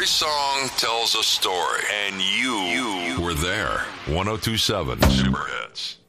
Every song tells a story, and you were there. 102.7 Super Hits.